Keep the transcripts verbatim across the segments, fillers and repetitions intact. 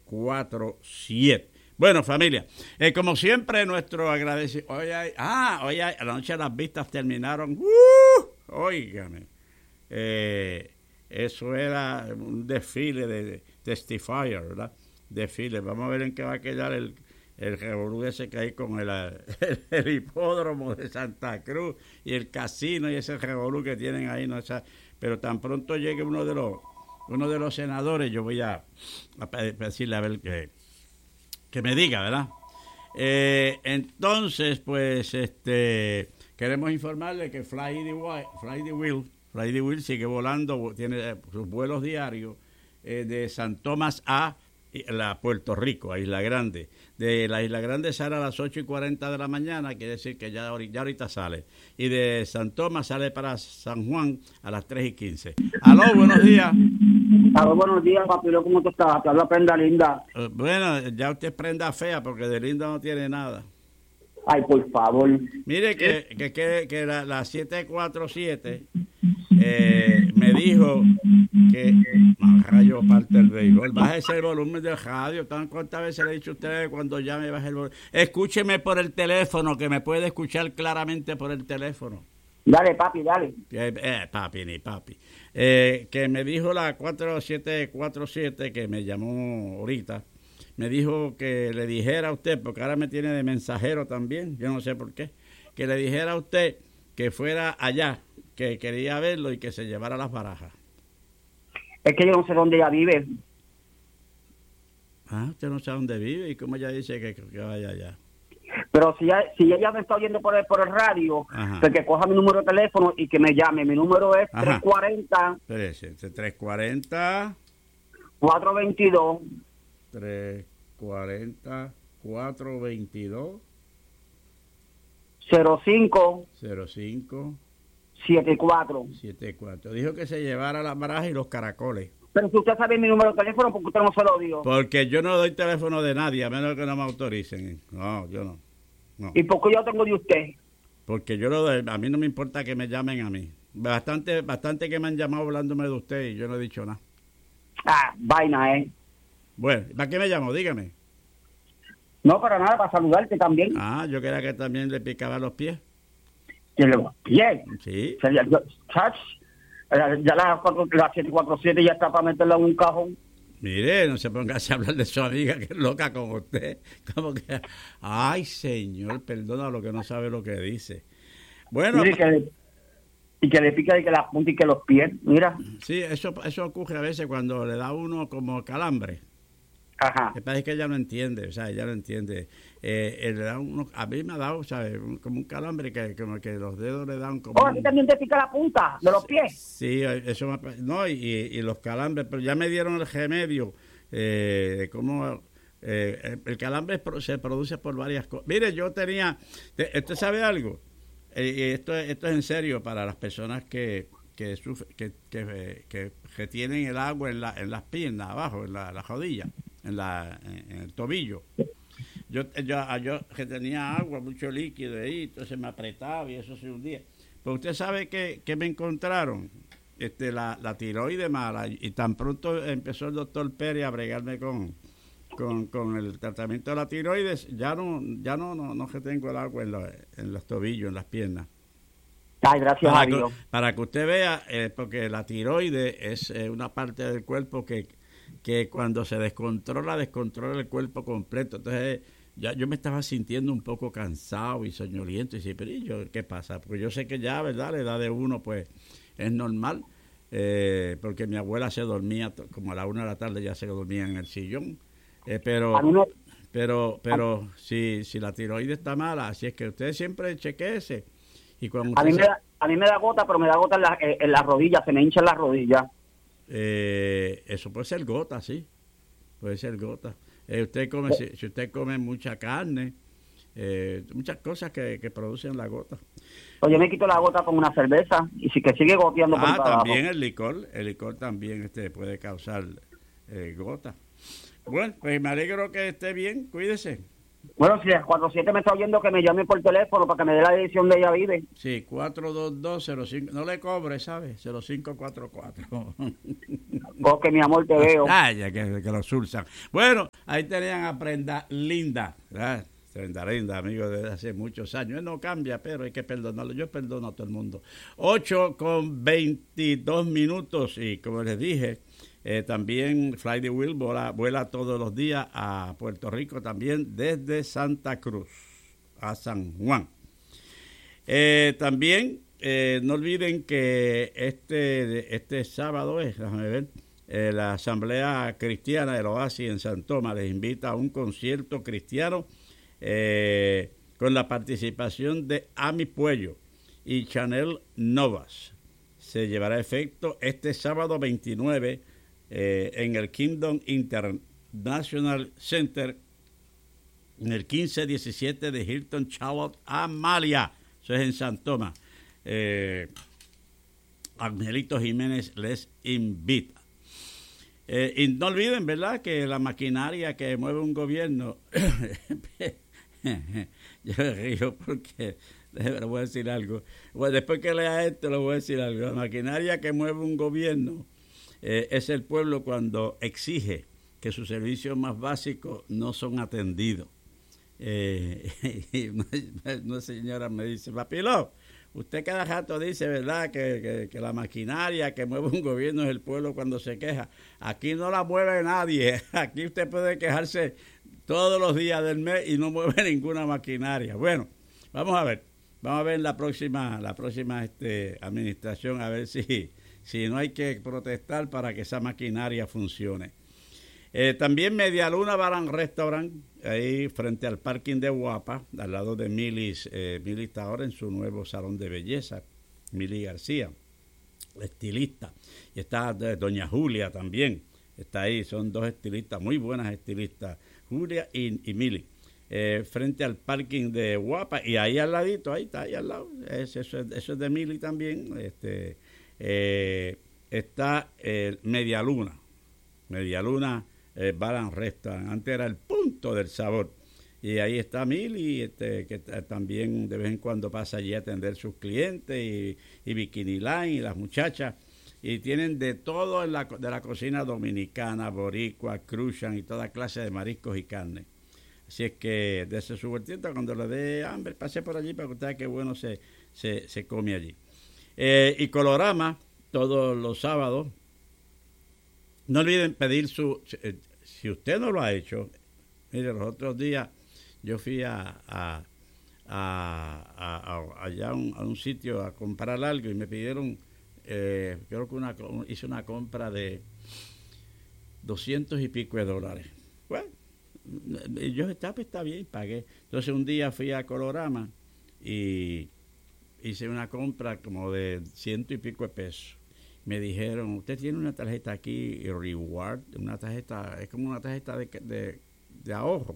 cuatro siete. Bueno, familia, eh, como siempre, nuestro agradecimiento. Hoy hay, ah, hoy hay, anoche las vistas terminaron. ¡Uh! Óigame. Eh, eso era un desfile de Testifier, ¿verdad? Desfile. Vamos a ver en qué va a quedar el, el revolú ese que hay con el, el, el hipódromo de Santa Cruz y el casino y ese revolú que tienen ahí. No, o sea, pero tan pronto llegue uno de los uno de los senadores, yo voy a, a decirle a ver que, que me diga, ¿verdad? Eh, entonces, pues, este, queremos informarle que Fly the Wheel, Fly the Wheel, Fly the Wheel sigue volando, tiene sus vuelos diarios eh, de San Tomás a la Puerto Rico, a Isla Grande. De la Isla Grande sale a las ocho y cuarenta de la mañana, quiere decir que ya, ya ahorita sale. Y de San Tomás sale para San Juan a las tres y quince. Aló, buenos días. Aló, buenos días, papilo, ¿cómo tú estás? Te habla Prenda Linda. Uh, bueno, ya usted es prenda fea porque de linda no tiene nada. Ay, por favor. Mire que, que, que, que la, la siete cuatro siete eh, me dijo que no, rayo parte el béisbol, bájese el volumen del radio. ¿Cuántas veces le he dicho a ustedes cuando llame baje el volumen? Escúcheme por el teléfono, que me puede escuchar claramente por el teléfono. Dale, papi, dale. Eh, eh, papi, ni papi. Eh, que me dijo la cuatro siete cuatro siete, que me llamó ahorita, me dijo que le dijera a usted, porque ahora me tiene de mensajero también, yo no sé por qué, que le dijera a usted que fuera allá, que quería verlo y que se llevara las barajas. Es que yo no sé dónde ella vive. Ah, usted no sabe dónde vive y cómo ella dice que, que vaya allá. Pero si ella, si ella me está oyendo por el, por el radio, pues que coja mi número de teléfono y que me llame. Mi número es Ajá. tres cuarenta. Espérese, tres cuarenta. cuatro veintidós. tres cuarenta, cuatro veintidós. cero cinco. cero cinco. setenta y cuatro. setenta y cuatro. Dijo que se llevara las barajas y los caracoles. Pero si usted sabe mi número de teléfono, porque usted no se lo dio. Porque yo no doy teléfono de nadie, a menos que no me autoricen. No, yo no. no. ¿Y por qué yo tengo de usted? Porque yo lo doy, a mí no me importa que me llamen a mí. Bastante bastante que me han llamado hablándome de usted y yo no he dicho nada. Ah, vaina, ¿eh? Bueno, ¿para qué me llamó? Dígame. No, para nada, para saludarte también. Ah, yo quería que también le picaba los pies. ¿Que los pies? Sí. O sea, ya, ya, ya la, la siete cuatro siete ya está para meterla en un cajón. Mire, no se ponga a hablar de su amiga que es loca con usted. Como que, ay, señor, perdona lo que no sabe lo que dice. Bueno. Mire, que, y que le pica y que la punta y que los pies, mira. Sí, eso eso ocurre a veces cuando le da uno como calambre. Ajá. Me parece que ella no entiende, o sea, ella no entiende. Eh, le da uno, a mí me ha dado, ¿sabes? Como un calambre que como que los dedos le dan como... Oh, a ti también te pica la punta de los pies. Sí, eso me, no, y, y los calambres, pero ya me dieron el remedio eh, de cómo... Eh, el, el calambre se produce por varias cosas. Mire, yo tenía... ¿Usted sabe algo? Eh, esto, esto es en serio para las personas que... que, sufre, que, que, que retienen el agua en, la, en las piernas, abajo, en la, la rodilla, en, la, en, en el tobillo. Yo, yo, yo que tenía agua, mucho líquido ahí, entonces me apretaba y eso se hundía. Pero usted sabe que, que me encontraron este, la, la tiroide mala, y tan pronto empezó el doctor Pérez a bregarme con, con, con el tratamiento de la tiroides, ya no ya no no, no que tengo el agua en, la, en los tobillos, en las piernas. Ay, gracias para a Dios. Que, para que usted vea, eh, porque la tiroides es eh, una parte del cuerpo que, que cuando se descontrola, descontrola el cuerpo completo. Entonces, ya yo me estaba sintiendo un poco cansado y soñoliento. Y decía, pero ¿y yo qué pasa? Porque yo sé que ya, ¿verdad? La edad de uno, pues, es normal. Eh, porque mi abuela se dormía, como a la una de la tarde ya se dormía en el sillón. Eh, pero... No, pero, pero, si, si la tiroides está mala, así es que usted siempre chequéese. Y cuando a, mí se... me da, a mí me da gota, pero me da gota en la, en la rodilla, se me hincha en la rodilla. Eh, eso puede ser gota, sí. Puede ser gota. Eh, usted come, si, si usted come mucha carne, eh, muchas cosas que, que producen la gota. Pues yo me quito la gota con una cerveza y si que sigue goteando por Ah, todo también abajo. el licor. El licor también este puede causar eh, gota. Bueno, pues me alegro que esté bien. Cuídese. Bueno, si el cuatro siete me está oyendo, que me llame por teléfono para que me dé la dirección de ella vive. Sí, cuatro dos dos cero cinco. No le cobre, ¿sabes? cero cinco cuatro cuatro. Porque mi amor, te veo. Ah, ya que, que lo sulsan. Bueno, Ahí tenían a Prenda Linda, ¿verdad? Prenda Linda, amigo desde hace muchos años. Él no cambia, pero hay que perdonarlo. Yo perdono a todo el mundo. ocho con veintidós minutos y como les dije, eh, también Fly the Wheel vuela, vuela todos los días a Puerto Rico también desde Santa Cruz a San Juan. Eh, también eh, no olviden que este, este sábado es, déjame ver, eh, la Asamblea Cristiana del Oasis en San Tomás les invita a un concierto cristiano eh, con la participación de Ami Puello y Chanel Novas. Se llevará a efecto este sábado veintinueve eh, en el Kingdom International Center en el quince diecisiete de Hilton Charlotte Amalia. Eso es en San Tomás. Eh, Angelito Jiménez les invita. Eh, y no olviden, ¿verdad?, que la maquinaria que mueve un gobierno, yo me río porque, les voy a decir algo, bueno, después que lea esto, le voy a decir algo, la maquinaria que mueve un gobierno eh, es el pueblo cuando exige que sus servicios más básicos no son atendidos. Eh, y una, una señora me dice, Papilo, usted cada rato dice, ¿verdad?, que, que, que la maquinaria que mueve un gobierno es el pueblo cuando se queja. Aquí no la mueve nadie. Aquí usted puede quejarse todos los días del mes y no mueve ninguna maquinaria. Bueno, vamos a ver. Vamos a ver la próxima la próxima este, administración, a ver si, si no hay que protestar para que esa maquinaria funcione. Eh, también Medialuna Bar and Restaurant, ahí frente al parking de Guapa, al lado de Milis. Eh, Mili está ahora en su nuevo salón de belleza, Mili García, estilista. Y está eh, Doña Julia también, está ahí, son dos estilistas, muy buenas estilistas, Julia y, y Mili. Eh, frente al parking de Guapa, y ahí al ladito, ahí está, ahí al lado, es, eso, es, eso es de Mili también, este, eh, está eh, Medialuna, Medialuna Eh, Bar and Restaurant. Antes era el punto del sabor y ahí está Mili, este, que t- también de vez en cuando pasa allí a atender sus clientes, y, y Bikini Line y las muchachas, y tienen de todo en la, de la cocina dominicana, boricua, cruzan y toda clase de mariscos y carne. Así es que desde su vueltita, cuando le dé hambre, pase por allí para que usted vea qué bueno se, se, se come allí. Eh, y Colorama todos los sábados. No olviden pedir su... Si usted no lo ha hecho, mire, los otros días yo fui a, a, a, a, a allá a un, a un sitio a comprar algo y me pidieron, eh, creo que una, hice una compra de doscientos y pico de dólares. Bueno, yo estaba, pues, está bien, pagué. Entonces un día fui a Colorama y hice una compra como de ciento y pico de pesos. Me dijeron, usted tiene una tarjeta aquí, Reward, una tarjeta, es como una tarjeta de, de, de ahorro.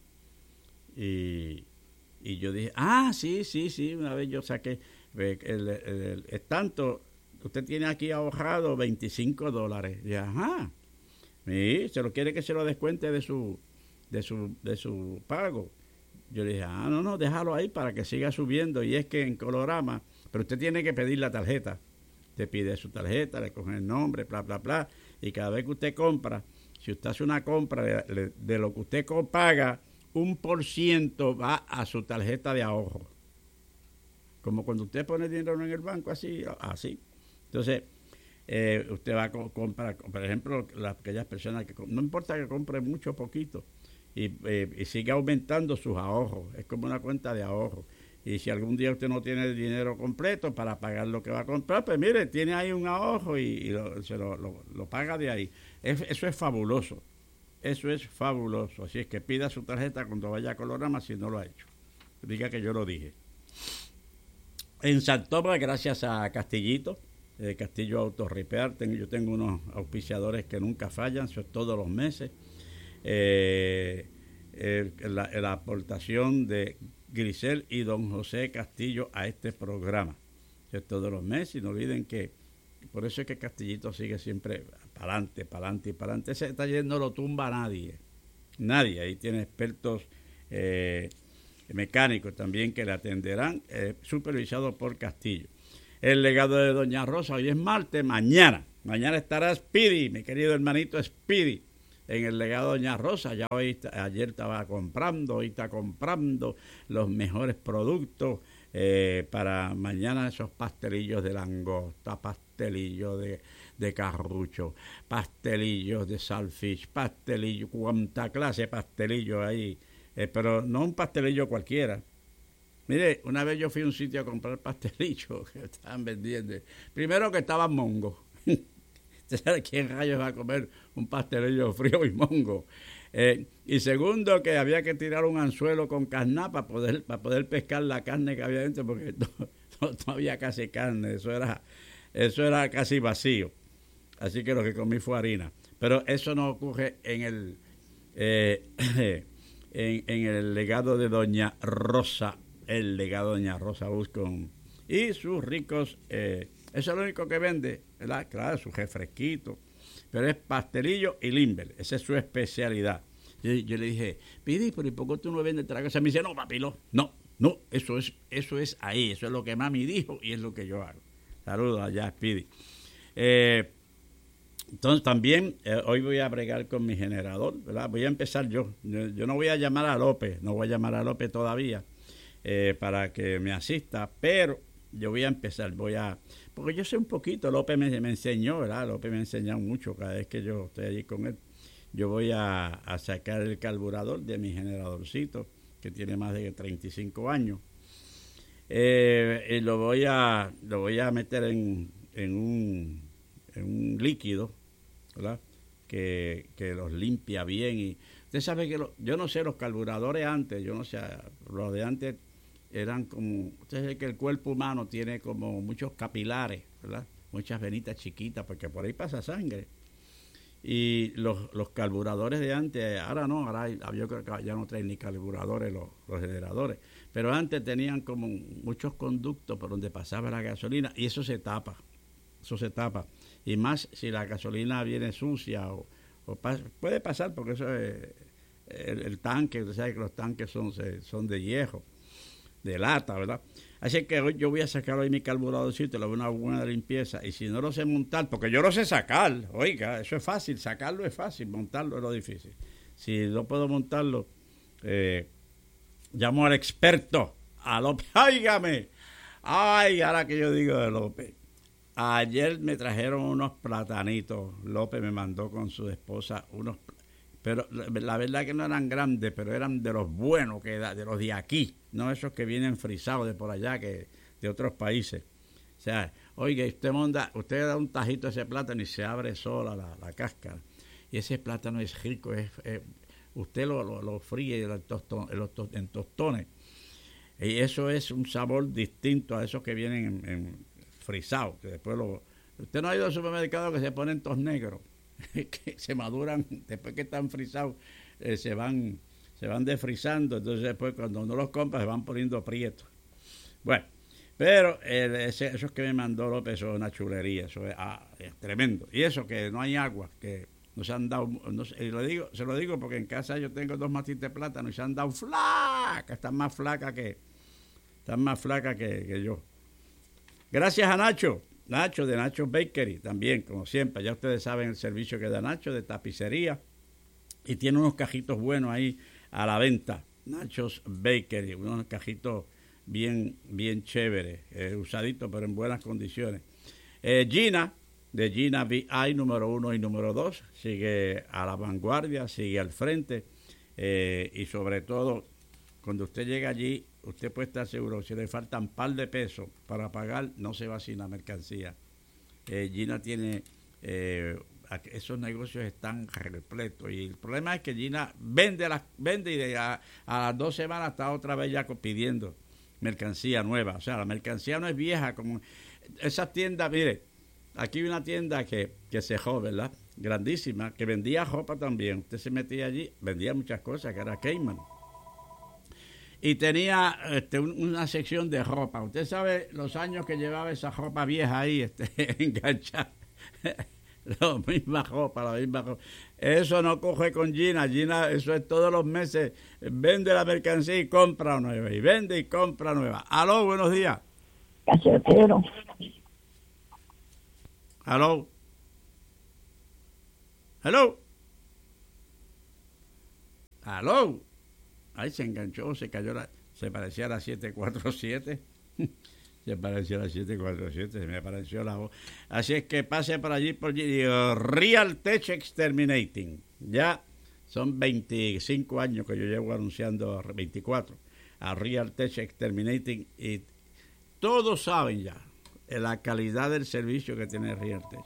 Y, y yo dije, ah, sí, sí, sí, una vez yo saqué, el, el, el, es tanto, usted tiene aquí ahorrado veinticinco dólares. Y ajá, y se lo quiere que se lo descuente de su, de su, de su pago. Yo le dije, ah, no, no, déjalo ahí para que siga subiendo. Y es que en Colorama, pero usted tiene que pedir la tarjeta. Te pide su tarjeta, le cogen el nombre, bla, bla, bla, y cada vez que usted compra, si usted hace una compra de, de lo que usted paga, un por ciento va a su tarjeta de ahorro. Como cuando usted pone dinero en el banco, así, así. Entonces, eh, usted va a comprar, por ejemplo, las, aquellas personas que, no importa que compre mucho o poquito, y, eh, y siga aumentando sus ahorros, es como una cuenta de ahorro. Y si algún día usted no tiene el dinero completo para pagar lo que va a comprar, pues mire, tiene ahí un ahorro y, y lo, se lo, lo, lo paga de ahí. Es, eso es fabuloso. Eso es fabuloso. Así es que pida su tarjeta cuando vaya a Colorama si no lo ha hecho. Diga que yo lo dije. En San Tomás, gracias a Castillito, eh, Castillo Auto Repair, tengo, yo tengo unos auspiciadores que nunca fallan, eso es todos los meses. Eh, eh, la, la aportación de Grisel y don José Castillo a este programa. Eso es todos los meses, y no olviden que por eso es que Castillito sigue siempre para adelante, para adelante y para adelante. Ese taller no lo tumba nadie, nadie. Ahí tiene expertos eh, mecánicos también que le atenderán, eh, supervisados por Castillo. El legado de doña Rosa, hoy es martes, mañana, mañana estará Speedy, mi querido hermanito Speedy, en el legado Doña Rosa. Ya hoy, ayer estaba comprando, hoy está comprando los mejores productos eh, para mañana, esos pastelillos de langosta, pastelillos de, de carrucho, pastelillos de salfish, pastelillos, cuanta clase de pastelillos ahí, eh, pero no un pastelillo cualquiera. Mire, una vez yo fui a un sitio a comprar pastelillos que estaban vendiendo. Primero que estaban mongos. ¿Usted sabe quién rayos va a comer un pastelillo frío y mongo? Eh, y segundo, que había que tirar un anzuelo con carná para poder, para poder pescar la carne que había dentro, porque no, no, no había casi carne, eso era, eso era casi vacío. Así que lo que comí fue harina. Pero eso no ocurre en el, eh, en, en el legado de Doña Rosa, el legado de Doña Rosa Buscón. Y sus ricos, eh, eso es lo único que vende, ¿verdad? Claro, su refresquito. Pero es pastelillo y limber, esa es su especialidad. Yo, yo le dije, Pidi, pero ¿y por qué tú no vendes otra cosa? Me dice, no, papilo, no, no, eso es, eso es ahí, eso es lo que mami dijo y es lo que yo hago. Saludos allá, Pidi. Eh, entonces también, eh, hoy voy a bregar con mi generador, ¿verdad? Voy a empezar yo. yo, yo no voy a llamar a López, no voy a llamar a López todavía eh, para que me asista, pero yo voy a empezar, voy a... Porque yo sé un poquito, López me, me enseñó, ¿verdad? López me ha enseñado mucho cada vez que yo estoy allí con él. Yo voy a, a sacar el carburador de mi generadorcito, que tiene más de treinta y cinco años. Eh, y lo voy a lo voy a meter en, en, un, en un líquido, ¿verdad? Que, que los limpia bien. Y usted sabe que lo, yo no sé, los carburadores antes, yo no sé, los de antes eran como, usted sabe que el cuerpo humano tiene como muchos capilares, ¿verdad? Muchas venitas chiquitas, porque por ahí pasa sangre. Y los, los carburadores de antes, ahora no, ahora hay, yo creo que ya no traen ni carburadores los, los generadores, pero antes tenían como muchos conductos por donde pasaba la gasolina y eso se tapa, eso se tapa. Y más si la gasolina viene sucia o, o pas, puede pasar porque eso es el, el tanque, usted sabe que los tanques son, son de hierro, de lata, ¿verdad? Así que hoy yo voy a sacar hoy mi carburadorcito, le doy una buena limpieza, y si no lo sé montar, porque yo lo sé sacar, oiga, eso es fácil, sacarlo es fácil, montarlo es lo difícil. Si no puedo montarlo, eh, llamo al experto, a López, óigame, ay, ahora que yo digo de López, ayer me trajeron unos platanitos, López me mandó con su esposa unos, pero la verdad que no eran grandes, pero eran de los buenos, que de los de aquí, no esos que vienen frisados de por allá, que de otros países. O sea, oiga, usted monta, usted da un tajito a ese plátano y se abre sola la, la cáscara. Y ese plátano es rico, es, es, usted lo, lo, lo fríe en, tostón, en, los to, en tostones. Y eso es un sabor distinto a esos que vienen en, en frisados, que después lo... Usted no ha ido al supermercado que se ponen tos negros, que se maduran, después que están frisados, eh, se van se van desfrizando, entonces después cuando uno los compra se van poniendo prietos. Bueno, pero eh, ese, esos que me mandó López, eso es una chulería, eso es, ah, es tremendo. Y eso que no hay agua, que nos han dado, no, y lo digo, se lo digo porque en casa yo tengo dos matitas de plátano y se han dado flacas, están más flacas que, están más flacas que, que yo. Gracias a Nacho. Nacho, de Nacho Bakery, también, como siempre. Ya ustedes saben el servicio que da Nacho de tapicería. Y tiene unos cajitos buenos ahí a la venta. Nacho's Bakery, unos cajitos bien, bien chéveres, eh, usaditos, pero en buenas condiciones. Eh, Gina, de Gina V I número uno y número dos, sigue a la vanguardia, sigue al frente. Eh, y sobre todo, cuando usted llega allí, usted puede estar seguro, si le faltan un par de pesos para pagar, no se va sin la mercancía. Eh, Gina tiene, eh, esos negocios están repletos y el problema es que Gina vende, las, vende y de a, a las dos semanas está otra vez ya pidiendo mercancía nueva. O sea, la mercancía no es vieja como esas tiendas. Mire, aquí hay una tienda que, que cerró, ¿verdad? Grandísima, que vendía ropa también. Usted se metía allí, vendía muchas cosas, que era Cayman. Y tenía este, un, una sección de ropa. Usted sabe los años que llevaba esa ropa vieja ahí este, enganchada. La misma ropa, la misma ropa. Eso no coge con Gina. Gina, eso es todos los meses. Vende la mercancía y compra nueva. Y vende y compra nueva. Aló, buenos días. Cachetero. Aló. Aló. Aló. Ahí se enganchó, se cayó, la, se parecía a la siete cuatro siete. Se parecía a la siete cuatro siete, se me apareció la voz. Así es que pase por allí, por allí. Real Tech Exterminating. Ya son veinticinco años que yo llevo anunciando, veinticuatro, a Real Tech Exterminating. Y todos saben ya la calidad del servicio que tiene Real Tech.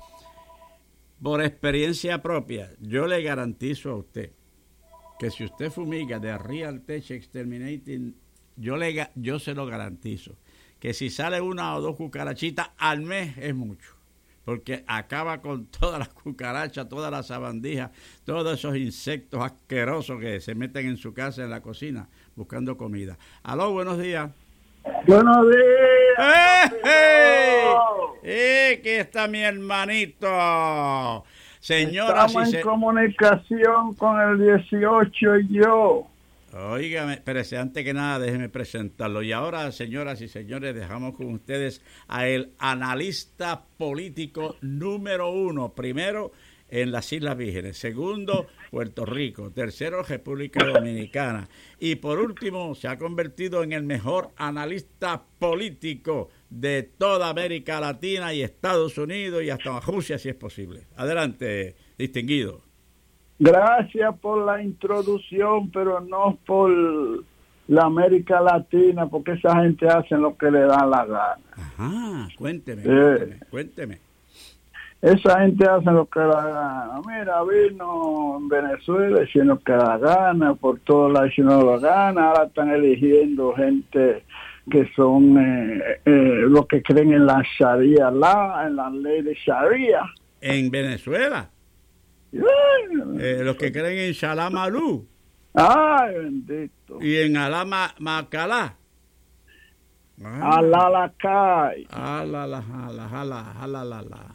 Por experiencia propia, yo le garantizo a usted que si usted fumiga de Real Tech Exterminating, yo, le, yo se lo garantizo, que si sale una o dos cucarachitas al mes es mucho, porque acaba con todas las cucarachas, todas las sabandijas, todos esos insectos asquerosos que se meten en su casa, en la cocina, buscando comida. Aló, buenos días. Buenos días. ¡Eh, eh! ¡Eh, que está mi hermanito! Señoras Estamos y se... en comunicación con el dieciocho y yo. Óigame, pero antes que nada déjeme presentarlo. Y ahora, señoras y señores, dejamos con ustedes a el analista político número uno. Primero, en las Islas Vírgenes. Segundo, Puerto Rico. Tercero, República Dominicana. Y por último, se ha convertido en el mejor analista político de toda América Latina y Estados Unidos y hasta Rusia, si es posible. Adelante, distinguido. Gracias por la introducción, pero no por la América Latina, porque esa gente hace lo que le da la gana. Ajá, cuénteme, Eh. cuénteme, cuénteme. Esa gente hace lo que le da gana. Mira, vino en Venezuela diciendo que da gana, por todos lados diciendo lo gana. Ahora están eligiendo gente que son eh, eh, los que creen en la Sharia, la, en la ley de Sharia. En Venezuela, eh, los que creen en Shalom Alú Ay, bendito. y en Alama Macalá. Alalacay. Alala, ala, ala, ala, ala, ala.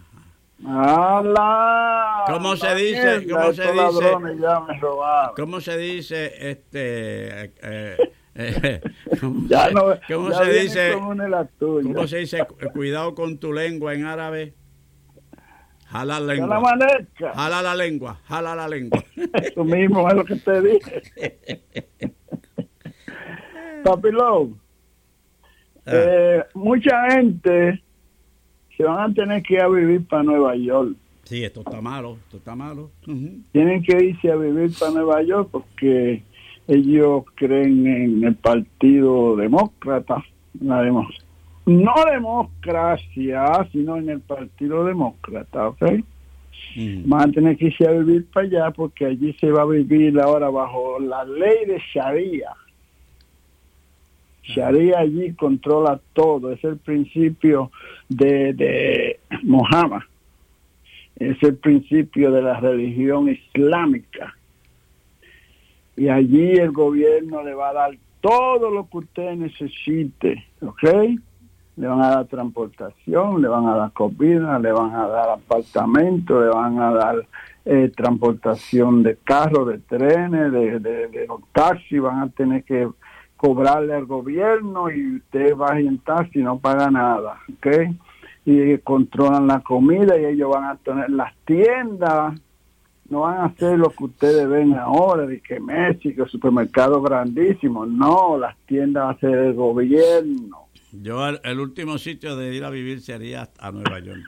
¡Ala! ¿Cómo se La dice? mierda, ¿Cómo se estos dice? ladrones ya me robaron. ¿Cómo se dice este eh, eh, ¿cómo Ya se, no, ¿cómo ya se viene dice? con una de las tuyas. ¿Cómo se dice? Cuidado con tu lengua en árabe. Jala la Ya la lengua. maneja. Jala la lengua, jala la lengua. Eso mismo es lo que te dije. Papilón, Ah, eh, mucha gente se van a tener que ir a vivir para Nueva York. sí, esto está malo, esto está malo. Uh-huh. Tienen que irse a vivir para Nueva York porque ellos creen en el Partido Demócrata, la demo- no democracia, sino en el Partido Demócrata, ¿ok? Mm. Van a tener que irse a vivir para allá porque allí se va a vivir ahora bajo la ley de Sharia. Sharia allí controla todo, es el principio de, de Mohammed, es el principio de la religión islámica. Y allí el gobierno le va a dar todo lo que usted necesite, ¿ok? Le van a dar transportación, le van a dar comida, le van a dar apartamento, le van a dar eh, transportación de carros, de trenes, de, de, de los taxis, van a tener que cobrarle al gobierno y usted va en taxi y no paga nada, ¿ok? Y controlan la comida y ellos van a tener las tiendas, no van a hacer lo que ustedes ven ahora, de que México, supermercados grandísimos, no, las tiendas va a ser el gobierno. Yo el, el último sitio de ir a vivir sería a Nueva York.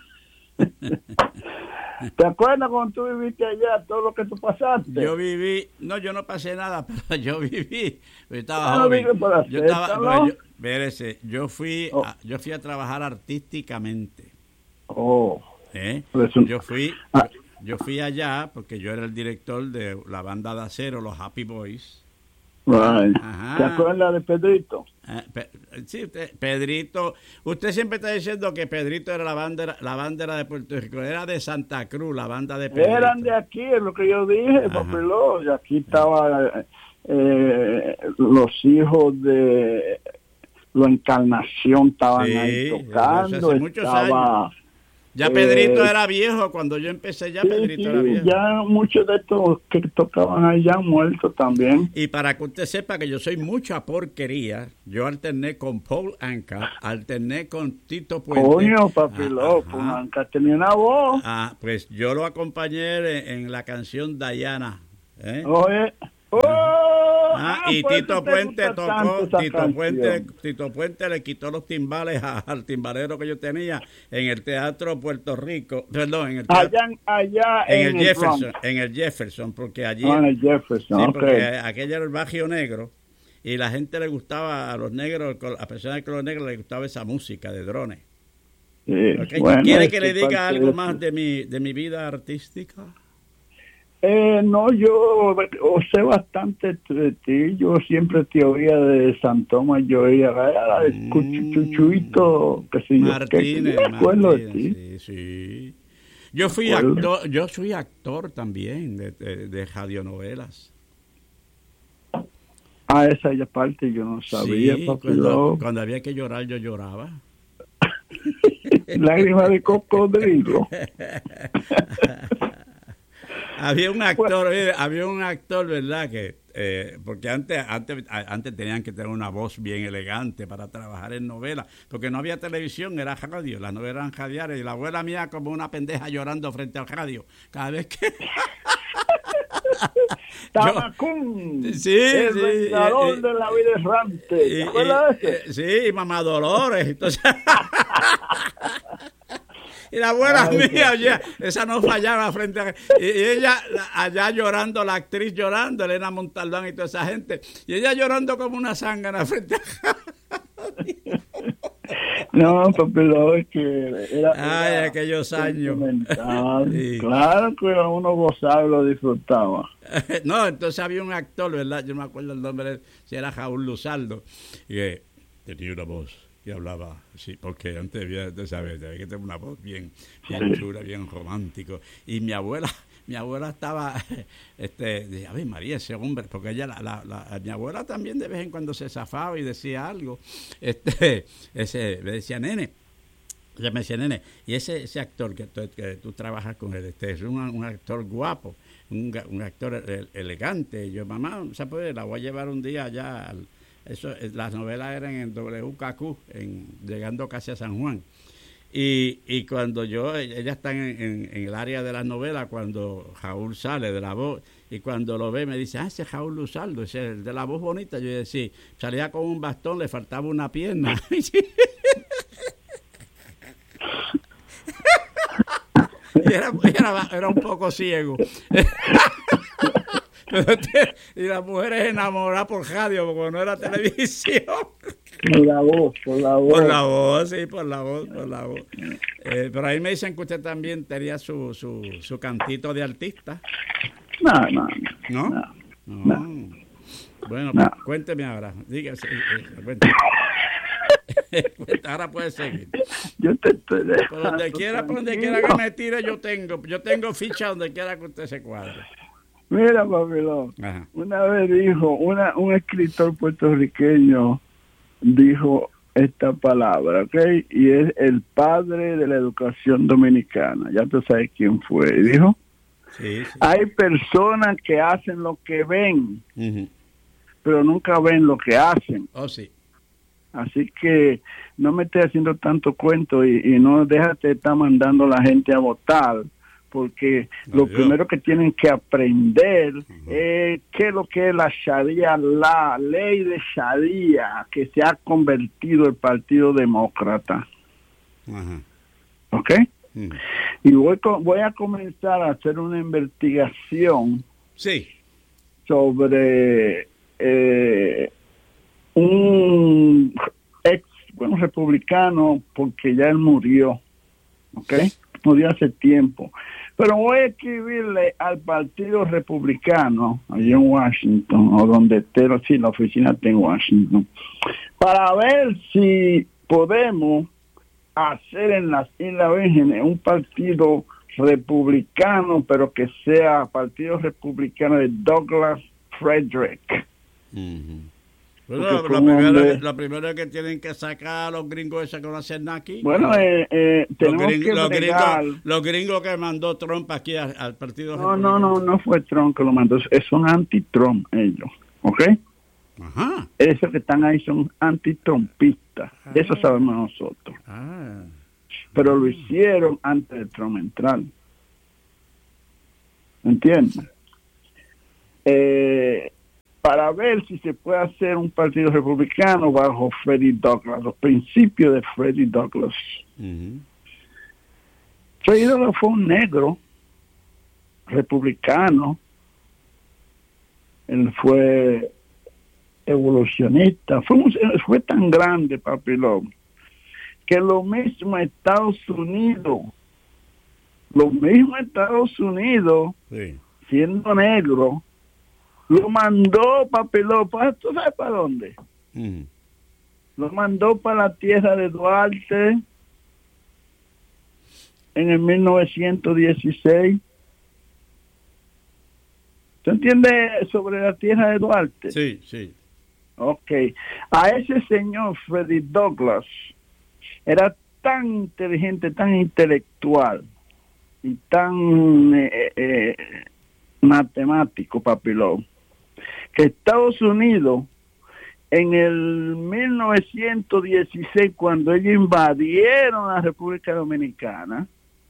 ¿Te acuerdas cuando tú viviste allá, todo lo que tú pasaste? Yo viví, no, yo no pasé nada, pero yo viví, yo estaba Ah, no joven. digas para Yo estaba, acéptalo. pero yo, espérese, yo fui, Oh. a, yo fui a trabajar artísticamente. Oh, ¿eh? Pues un- Yo fui, Ah. yo fui allá porque yo era el director de la banda de acero, los Happy Boys. right. Ajá. ¿Te acuerdas de Pedrito? Eh, Pe- sí, usted, Pedrito, usted siempre está diciendo que Pedrito era la bandera, la bandera de Puerto Rico, era de Santa Cruz, la banda de Pedrito. Eran de aquí, es lo que yo dije, Ajá. papelón. Y aquí estaba eh, los hijos de la Encarnación, estaban Sí, ahí eso tocando. hace muchos Estaba, Ya eh, Pedrito era viejo, cuando yo empecé ya sí, Pedrito sí, era viejo. ya muchos de estos que tocaban ahí ya han muerto también. Y para que usted sepa que yo soy mucha porquería, yo alterné con Paul Anka, alterné con Tito Puente. Coño, papilón, Ajá. pues Anca tenía una voz. Ah, pues yo lo acompañé en, en la canción Diana. ¿eh? Oye, Oh, ah, y Tito Puente tocó, Tito Puente, Tito Puente le quitó los timbales a, al timbalero que yo tenía en el Teatro Puerto Rico, perdón, en el teatro, allá, allá en, en el Jefferson, Bronx. en el Jefferson, porque allí, oh, en el Jefferson, sí, okay. porque aquello era el barrio negro y la gente le gustaba a los negros, a personas de color negro les gustaba esa música de drones. Sí, okay. Bueno, ¿Quiere que le diga algo de más de mi de mi vida artística? Eh, no, yo o sé bastante de ti. Yo siempre te oía de San Tomás, yo oía la de Chuchuito, que sé yo. Martínez, que, me acuerdo Martínez, de ti. Sí, sí. Yo fui actor, yo soy actor también de, de, de radionovelas. Ah, esa parte yo no sabía, sí, papi. Cuando, cuando había que llorar, yo lloraba. Lágrimas de cocodrilo. Había un actor, bueno. había un actor, ¿verdad? Que eh, porque antes, antes, antes tenían que tener una voz bien elegante para trabajar en novelas, porque no había televisión, era radio, las novelas eran radiales, y la abuela mía como una pendeja llorando frente al radio, cada vez que... Tabacún, sí, el sí, vengador eh, de la vida errante. ¿Te acuerdas de ese? Eh, sí, Mamá Dolores, entonces... Y la abuela Ay, mía, oye, esa no fallaba frente a... Y, y ella allá llorando, la actriz llorando, Elena Montalbán y toda esa gente. Y ella llorando como una zángana frente a... No, papi, es que era... Ay, era aquellos años. Sí. Claro que uno gozaba y lo disfrutaba. No, entonces había un actor, ¿verdad? Yo no me acuerdo el nombre, si era Raúl Luzardo, y que tenía una voz y hablaba, sí, porque antes había, tú sabes, había que tener una voz bien, bien chula, bien romántico. Y mi abuela, mi abuela estaba, este, de, a ver, María, ese hombre, porque ella, la, la, la, mi abuela también de vez en cuando se zafaba y decía algo, este, ese, me decía, nene, ella me decía, nene, y ese, ese actor que tú, que tú trabajas con él, este, es un, un actor guapo, un, un actor elegante. Y yo, mamá, ¿se puede? La voy a llevar un día allá al... Eso, las novelas eran en W K Q, en, llegando casi a San Juan. Y, y cuando yo, ellas están en, en, en el área de las novelas, cuando Raúl sale de la voz, y cuando lo ve me dice, ah, ese es Raúl Luzardo, ese es de la voz bonita. Yo decía, sí, salía con un bastón, le faltaba una pierna. Y era, era, era un poco ciego. Y las mujeres enamoradas por radio, porque no era televisión. Por la voz, por la voz. Por la voz, sí, por la voz, por la voz. Eh, pero ahí me dicen que usted también tenía su, su, su cantito de artista. No, no, no. ¿No? No. no. Bueno, no. Pues, cuénteme ahora. Dígase, eh, cuénteme. Ahora puede seguir. Yo te estoy dejando. Por donde quiera, por donde quiera que me tire, yo tengo, yo tengo ficha donde quiera que usted se cuadre. Mira, Papilón, una vez dijo, una, un escritor puertorriqueño dijo esta palabra, ¿ok? Y es el padre de la educación dominicana. Ya tú sabes quién fue. Y dijo, sí, sí. Hay personas que hacen lo que ven, uh-huh. pero nunca ven lo que hacen. Oh, sí. Así que no me estés haciendo tanto cuento y, y no déjate estar mandando a la gente a votar, porque no, lo Dios. primero que tienen que aprender uh-huh. es qué es lo que es la Sharia, la ley de Sharia, que se ha convertido el Partido Demócrata. Uh-huh. ¿Ok? Uh-huh. Y voy, voy a comenzar a hacer una investigación sí. sobre eh, un ex, bueno, republicano, porque ya él murió. ¿Ok? Murió hace tiempo. Pero voy a escribirle al Partido Republicano, allá en Washington, o donde esté, sí, la oficina está en Washington, para ver si podemos hacer en las Islas Vírgenes un partido republicano, pero que sea Partido Republicano de Douglas Frederick. Uh-huh. Bueno, lo, primero, de... lo primero que tienen que sacar a los gringos esos que no hacen nada aquí. Bueno, eh, eh, tenemos los, gring, que los, bregar... gringos, los gringos que mandó Trump aquí al, al Partido No, no, no, no fue Trump que lo mandó. Son anti-Trump ellos, ¿ok? Ajá. Esos que están ahí son anti-trumpistas. Ah. Eso sabemos nosotros. Ah. Pero lo hicieron antes de Trump entrar. ¿Entiendes? Eh... para ver si se puede hacer un partido republicano bajo Frederick Douglass, los principios de Frederick Douglass. Uh-huh. Frederick Douglass fue un negro republicano, él fue evolucionista, fue, un, fue tan grande, papilón, que lo mismo Estados Unidos, lo mismo Estados Unidos, sí. siendo negro, lo mandó, papilón, ¿tú sabes para dónde? Uh-huh. Lo mandó para la tierra de Duarte en el mil novecientos dieciséis. ¿Tú entiendes sobre la tierra de Duarte? Sí, sí. Ok. A ese señor Frederick Douglass era tan inteligente, tan intelectual y tan eh, eh, matemático, papilón, que Estados Unidos en el mil novecientos dieciséis, cuando ellos invadieron la República Dominicana,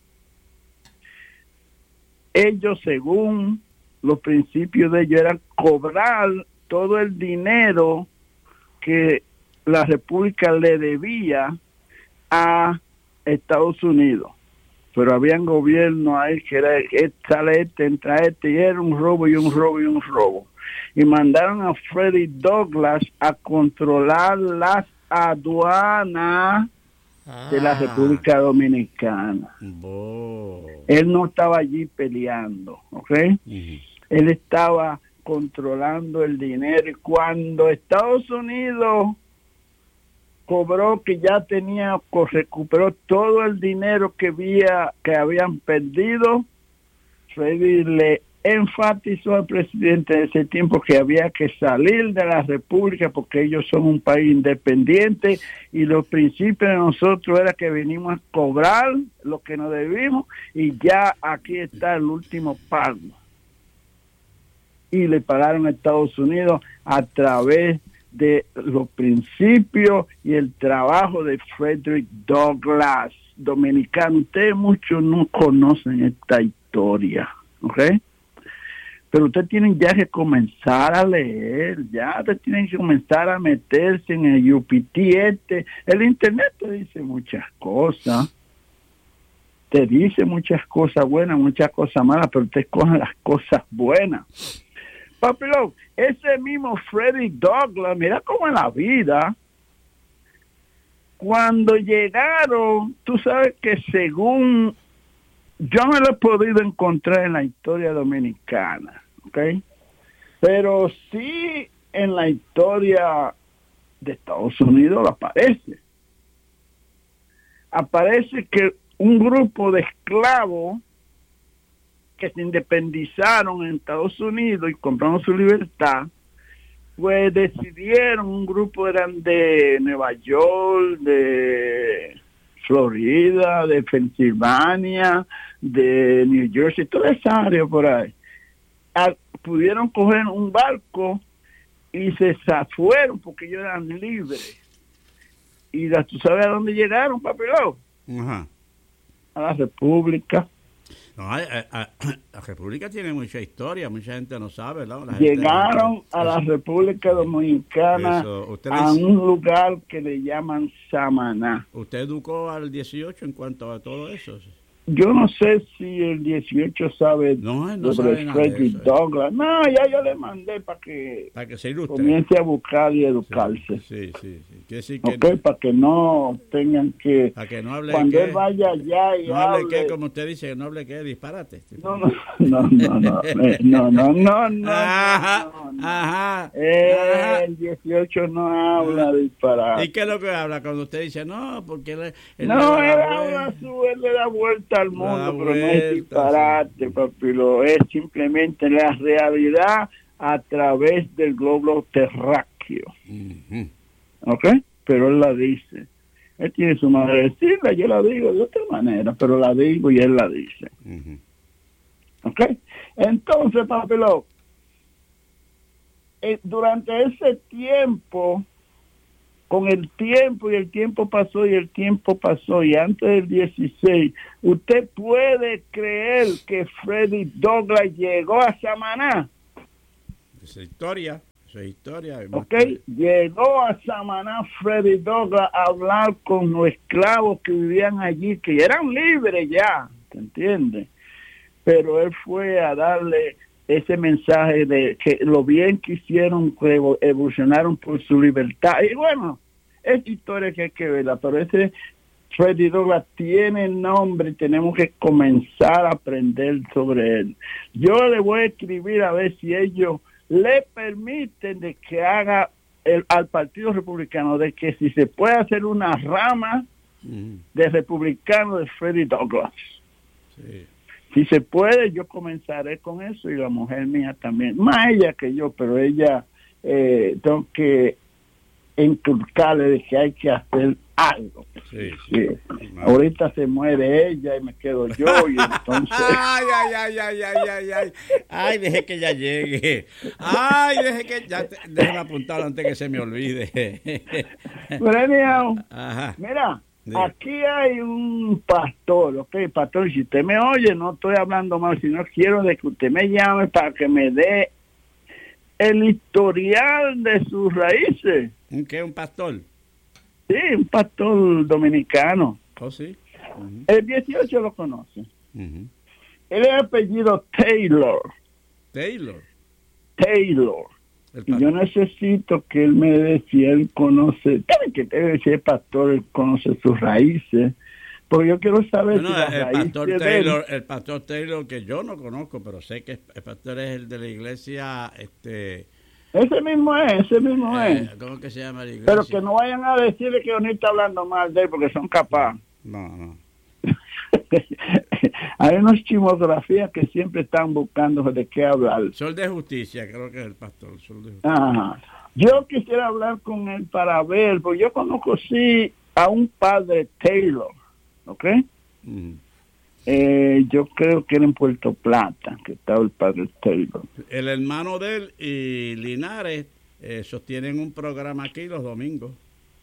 ellos, según los principios de ellos, eran cobrar todo el dinero que la República le debía a Estados Unidos. Pero habían gobierno ahí que era, sale este, entra este, y era un robo y un robo y un robo. Y mandaron a Frederick Douglass a controlar las aduanas ah. de la República Dominicana. Oh. Él no estaba allí peleando, ¿ok? Uh-huh. Él estaba controlando el dinero, y cuando Estados Unidos cobró que ya tenía, recuperó todo el dinero que había que habían perdido, Freddy le enfatizó al presidente de ese tiempo que había que salir de la República porque ellos son un país independiente y los principios de nosotros era que venimos a cobrar lo que nos debimos y ya aquí está el último pago. Y le pagaron a Estados Unidos a través de los principios y el trabajo de Frederick Douglass, dominicano. Ustedes muchos no conocen esta historia, ¿ok? Pero ustedes tienen ya que comenzar a leer, ya ustedes tienen que comenzar a meterse en el U P T este. El internet te dice muchas cosas, te dice muchas cosas buenas, muchas cosas malas, pero ustedes cogen las cosas buenas. Papilón, ese mismo Frederick Douglass, mira cómo en la vida, cuando llegaron, tú sabes que según, yo no lo he podido encontrar en la historia dominicana, ¿ok? Pero sí en la historia de Estados Unidos aparece. Aparece que un grupo de esclavos que se independizaron en Estados Unidos y compraron su libertad, pues decidieron, un grupo eran de Nueva York, de Florida, de Pensilvania, de New Jersey, toda esa área por ahí, a, pudieron coger un barco y se fueron porque ellos eran libres. Y la, ¿tú sabes a dónde llegaron, papilón? Uh-huh. A la República. No, a, a, a, la República tiene mucha historia, mucha gente no sabe, ¿no? La Llegaron gente, a la República Dominicana eso, a dice, un lugar que le llaman Samaná. ¿Usted educó al dieciocho en cuanto a todo eso? Yo no sé si el dieciocho sabe no, no sobre Frederick Douglass. No, ya yo le mandé para que, para que se ilustre, comience a buscar y educarse. Sí, sí, sí. sí. Quiere decir que okay, no, para que no tengan que... Para que no hable cuando que, él vaya allá y no hable... hable que, como usted dice, que no hable que disparate. No, no, no, no, no, no, no, no, no. Ajá, no, no. ajá. El dieciocho no habla ajá. disparate. ¿Y qué es lo que habla cuando usted dice no? Porque él, él no, le él habla su, él le da vuelta al mundo, pero no es disparate, sí. Papilo, es simplemente la realidad a través del globo terráqueo. Uh-huh. ¿Ok? Pero él la dice. Él tiene su manera de decirla, yo la digo de otra manera, pero la digo y él la dice. Uh-huh. ¿Ok? Entonces, Papilo, eh, durante ese tiempo, con el tiempo, y el tiempo pasó, y el tiempo pasó, y antes del dieciséis, ¿usted puede creer que Frederick Douglass llegó a Samaná? Esa historia, Esa es historia. Ok, llegó a Samaná Freddy Douglass a hablar con los esclavos que vivían allí, que eran libres ya, ¿te entiendes? Pero él fue a darle ese mensaje de que lo bien que hicieron, que evolucionaron por su libertad. Y bueno, es historia que hay que verla, pero ese Freddy Douglass tiene nombre y tenemos que comenzar a aprender sobre él. Yo le voy a escribir a ver si ellos le permiten de que haga el, al Partido Republicano, de que si se puede hacer una rama mm. de republicano de Freddy Douglass. Sí. Si se puede, yo comenzaré con eso y la mujer mía también. Más ella que yo, pero ella eh, tengo que inculcarle de que hay que hacer algo. Sí, sí. Sí. Ahorita se muere ella y me quedo yo y entonces... ay, ay, ay, ay, ay, ay, ay. Ay, deje que ya llegue. Ay, deje que ya... Te... Déjeme apuntarlo antes que se me olvide. Pero, Ajá. Mira... Sí. Aquí hay un pastor, ok, pastor, si usted me oye, no estoy hablando mal, sino quiero de que usted me llame para que me dé el historial de sus raíces. ¿Qué? ¿Un pastor? Sí, un pastor dominicano. Oh, sí. Uh-huh. El dieciocho lo conoce. Uh-huh. Él es apellido Taylor. Taylor. Taylor. Y yo necesito que él me dé si él conoce, tiene que tener si el pastor él conoce sus raíces, porque yo quiero saber no, si no, las el raíces pastor Taylor, el pastor Taylor que yo no conozco, pero sé que el pastor es el de la iglesia, este, ese mismo es, ese mismo eh, es. ¿Cómo que se llama la iglesia? Pero que no vayan a decirle que yo ni está hablando mal de él, porque son capaces. No, no. Hay unas chismografías que siempre están buscando de qué hablar. Sol de Justicia, creo que es el pastor. Sol de Justicia. Ajá. Yo quisiera hablar con él para ver, porque yo conozco sí a un padre Taylor, ¿ok? Mm. Eh, yo creo que era en Puerto Plata que estaba el padre Taylor. El hermano de él y Linares eh, sostienen un programa aquí los domingos.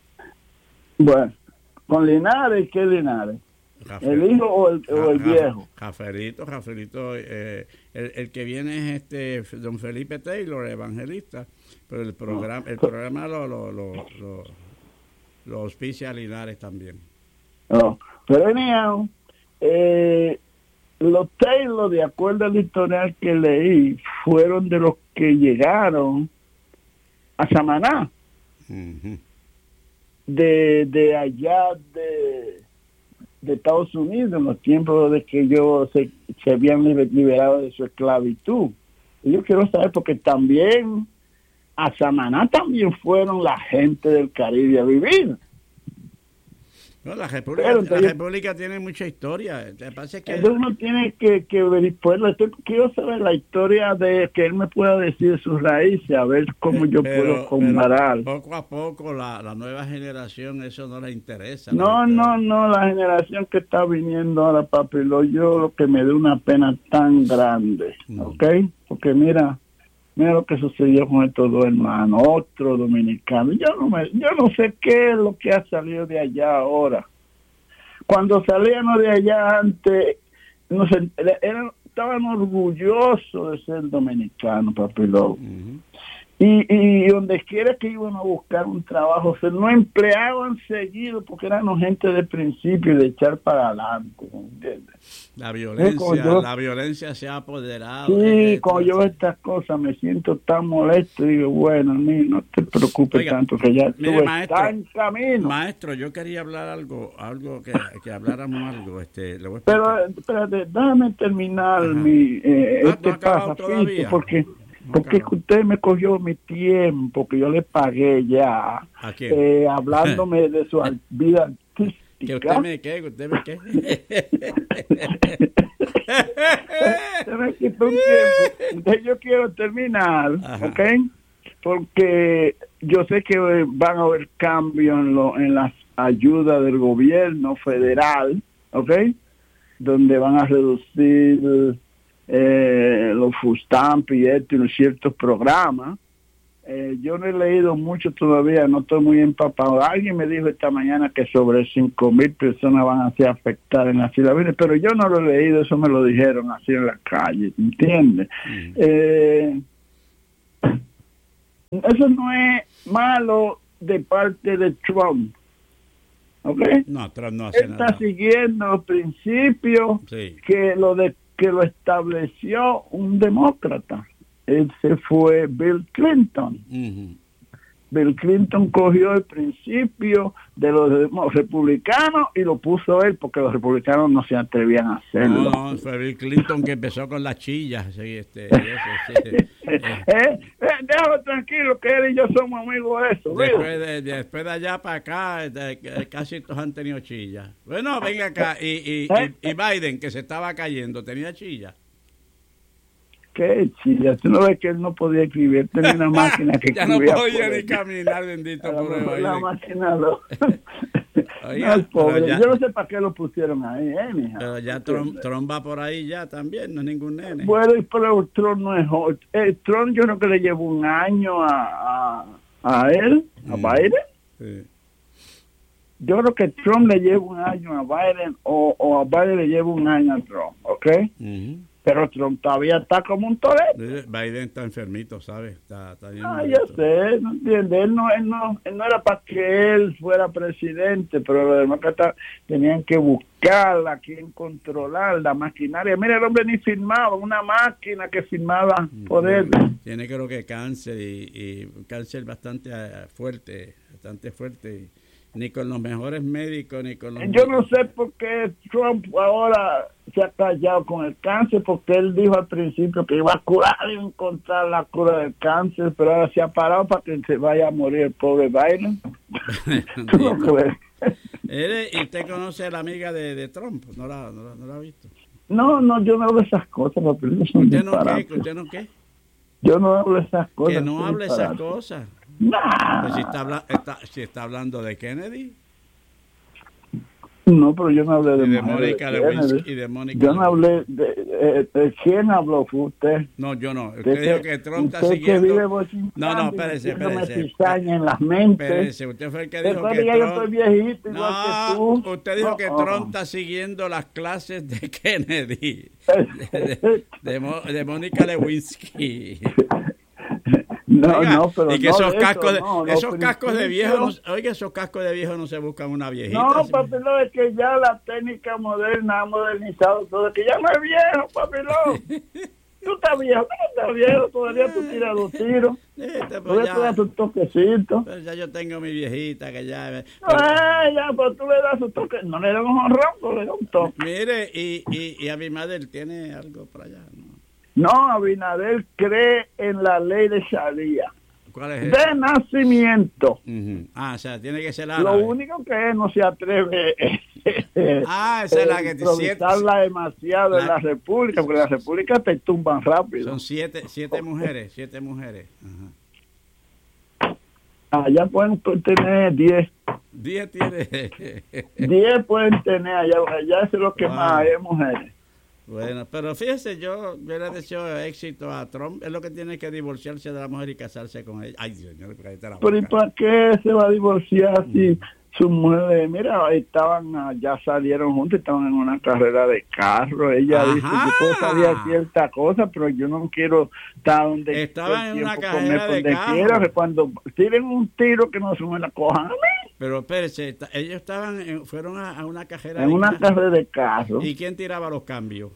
Bueno, con Linares, ¿qué Linares? Jafer, ¿el hijo o el, o el viejo? Jaferito, Jaferito, eh, el, el que viene es este don Felipe Taylor, evangelista, pero el programa, el programa lo, lo, lo, lo, lo auspicia Linares también. Oh, pero anyhow, eh, los Taylor, de acuerdo al historial que leí, fueron de los que llegaron a Samaná, uh-huh. de, de allá de de Estados Unidos en los tiempos de que ellos se, se habían liberado de su esclavitud. Y yo quiero saber porque también a Samaná también fueron la gente del Caribe a vivir. No, la República, Pero, entonces, la República tiene mucha historia. Te pasa que entonces uno tiene que, que ver, pues, quiero saber la historia de que él me pueda decir sus raíces, a ver cómo yo pero, puedo comparar. Poco a poco la, la nueva generación eso no le interesa. No, no, no, la generación que está viniendo ahora, papi, lo yo lo que me da una pena tan grande, mm. ¿ok? Porque mira, mira lo que sucedió con estos dos hermanos, otro dominicano. Yo no me, yo no sé qué es lo que ha salido de allá ahora. Cuando salíamos de allá antes, no sé, eran, estaban orgullosos de ser dominicanos, papi loco. Uh-huh. Y, y donde quiera que iban a buscar un trabajo, se no empleaban seguido porque eran gente de principio y de echar para adelante, ¿entiendes? La violencia, yo, la violencia se ha apoderado. Sí, cuando yo veo estas cosas me siento tan molesto y digo, bueno, ni, no te preocupes Oiga, tanto que ya tú estás en camino. Maestro, yo quería hablar algo, algo que, que habláramos algo. Este, le voy a Pero espérate, déjame terminar Ajá. mi eh, ah, este no pasafito porque... Porque es que usted me cogió mi tiempo, que yo le pagué ya, eh, hablándome de su vida artística. ¿Que usted me qué? ¿Usted me qué? Usted me quitó un tiempo. Entonces yo quiero terminar, Ajá. ¿ok? Porque yo sé que van a haber cambios en, lo, en las ayudas del gobierno federal, ¿ok? Donde van a reducir... Eh, los Fustamp y esto y ciertos programas. Eh, yo no he leído mucho todavía, no estoy muy empapado. Alguien me dijo esta mañana que sobre cinco mil personas van a ser afectadas en la ciudad, pero yo no lo he leído, eso me lo dijeron así en la calle, ¿entiendes? Mm. Eh, Eso no es malo de parte de Trump. ¿Ok? No, Trump no hace Él nada. está siguiendo los principios Sí. que lo de que lo estableció un demócrata. Ese fue Bill Clinton. Uh-huh. Bill Clinton cogió el principio de los republicanos y lo puso él porque los republicanos no se atrevían a hacerlo. No, no, fue Bill Clinton que empezó con las chillas. Sí, este, eso, sí. eh, eh, déjalo tranquilo que él y yo somos amigos de eso. Después de, después de allá para acá, de, casi todos han tenido chillas. Bueno, venga acá. Y, y, ¿Eh? y, y Biden, que se estaba cayendo, ¿tenía chillas? ¿Qué chilla? Tú no ves que él no podía escribir, tenía una máquina que ya escribía. no podía por ni él. caminar, bendito A lo pobre mejor la Biden. máquina lo... Oiga, no, pobre. ya, Yo no sé para qué lo pusieron ahí, ¿eh, mija? pero ya Trump, Trump va por ahí ya también, no es ningún nene. Bueno, pero Trump no es joven. Eh, Trump yo creo que le llevo un año a, a, a él, a Mm. Biden. Sí. Yo creo que Trump le lleva un año a Biden o, o a Biden le lleva un año a Trump, ¿ok? Uh-huh. Pero Trump todavía está como un torero. Biden está enfermito, ¿sabes? Está, está bien Ah, malito. yo sé, no entiende. Él no, él no, él no era para que él fuera presidente, pero los demócratas tenían que buscarla, a quién controlar la maquinaria. Mira, el hombre ni firmaba, una máquina que firmaba por él. Tiene creo que cáncer y, y un cáncer bastante uh, fuerte, bastante fuerte. Y ni con los mejores médicos, ni con los... Yo no sé por qué Trump ahora se ha callado con el cáncer, porque él dijo al principio que iba a curar y encontrar la cura del cáncer, pero ahora se ha parado para que se vaya a morir el pobre Biden. ¿Tú no crees? ¿Y usted conoce a la amiga de, de Trump? ¿No la, no, la, ¿No la ha visto? No, no, yo no hablo esas cosas, papi, son ¿Usted no disparates. qué? ¿Usted no qué? Yo no hablo esas cosas. Que no son hable esas disparates. cosas. Nah. Pues si está, habla, está, si está hablando de Kennedy. No, pero yo no hablé de, Y de mujeres, Mónica de Lewinsky. Kennedy. Y de Mónica Yo no Lewinsky. hablé de, de, de quién habló, fue usted. No, yo no. Usted De dijo que Trump está usted siguiendo... que vive en Washington, No, no, espérese, metiéndome espérese. cizaña en las mentes. Espérese, usted fue el que dijo Después que ya Trump... yo estoy viejito igual No, que tú. usted dijo No, que oh. Trump está siguiendo las clases de Kennedy. De, de, de, Mo- de Mónica Lewinsky. No, Oiga, no, pero y que no esos de cascos eso, de, no, esos los cascos de principios. viejo no, oiga, esos cascos de viejo no se buscan una viejita. No, ¿sí? papilón, es que ya la técnica moderna ha modernizado todo, que ya no es viejo, papilón. Tú estás viejo, tú no estás viejo, todavía tú tiras dos tiros. Este, pues Todavía tú das ya, tu toquecito. pues ya yo tengo mi viejita que ya... No, pero- eh, ya, pues tú le das su toque, no le das un honrón, le das un toque. mire, y, y, y Abinader tiene algo para allá, ¿no? No, Abinader cree en la ley de Sharia. ¿Cuál es eso? De nacimiento. Uh-huh. Ah, o sea, tiene que ser Lo árabe. único que él no se atreve Ah, esa es la que te siete, improvisarla demasiado la- en la República, porque la República te tumban rápido. son siete, siete mujeres, siete mujeres. Ajá. Allá pueden tener diez. Diez tiene. diez pueden tener allá. Allá eso es lo que Wow. más hay mujeres. Bueno, pero fíjese, yo, yo le deseo éxito a Trump. Es lo que tiene que divorciarse de la mujer y casarse con ella. Ay, señor, cállate la Pero ¿y boca. para qué se va a divorciar si sus mujeres, mira, estaban, ah, ya salieron juntos, estaban en una carrera de carro? Ella Ajá. dice, yo puedo saber cierta cosa, pero yo no quiero estar donde Estaban todo el en una tiempo carrera comer de donde carro. quiera, que cuando tiren un tiro que no se me la cojan a mí. Pero espérese, ta- ellos estaban, en- fueron a, a una carrera En de una carro. carrera de carro. ¿Y quién tiraba los cambios?